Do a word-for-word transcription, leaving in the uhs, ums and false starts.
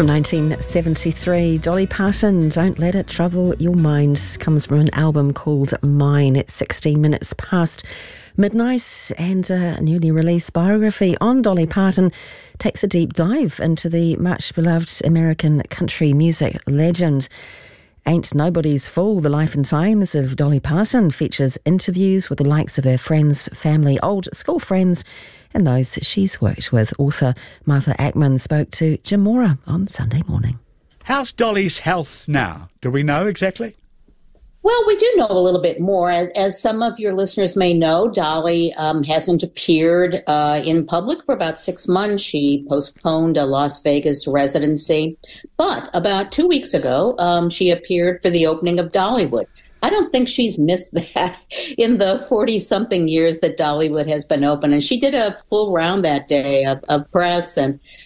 From nineteen seventy-three, Dolly Parton, Don't Let It Trouble Your Mind, comes from an album called Mine. It's sixteen minutes past midnight, and a newly released biography on Dolly Parton takes a deep dive into the much beloved American country music legend. Ain't Nobody's Fool, The Life and Times of Dolly Parton, features interviews with the likes of her friends, family, old school friends, and those she's worked with. Author Martha Ackman spoke to Jim Mora on Sunday morning. How's Dolly's health now? Do we know exactly? Well, we do know a little bit more. As, as some of your listeners may know, Dolly um, hasn't appeared uh, in public for about six months. She postponed a Las Vegas residency. But about two weeks ago, um, she appeared for the opening of Dollywood. I don't think she's missed that in the forty-something years that Dollywood has been open. And she did a full round that day of, of press and